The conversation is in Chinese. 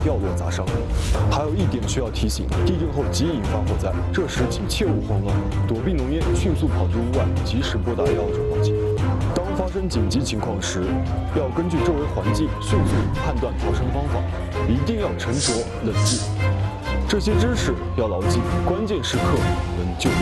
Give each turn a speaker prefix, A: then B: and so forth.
A: 掉落砸伤。还有一点需要提醒：地震后极易引发火灾，这时请切勿慌乱，躲避浓烟，迅速跑至屋外，及时拨打119报警。当发生紧急情况时，要根据周围环境迅速判断逃生方法，一定要沉着冷静。这些知识要牢记，关键时刻能救命。